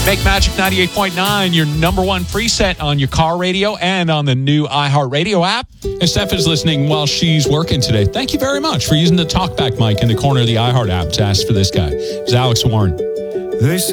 Make Magic 98.9 your number one preset on your car radio and on the new iHeartRadio app. And Steph is listening while she's working today. Thank you very much for using the talkback mic in the corner of the iHeart app to ask for this guy. It's Alex Warren.